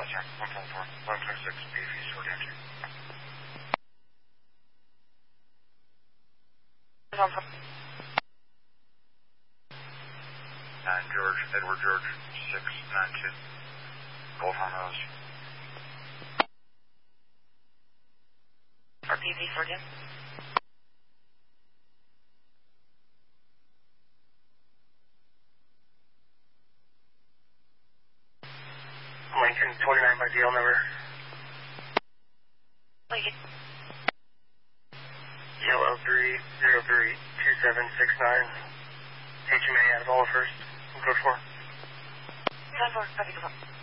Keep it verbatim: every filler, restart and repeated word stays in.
sir. one twenty-four, one twenty-six, B F E, short entry. nine George, Edward George, six nine two, Goldhorn Rose. R P V for you. Lincoln, twenty-nine by deal number. Lincoln. Yellow three zero three two seven six nine. H M A out of all first. Code four. Code four, copy, code four.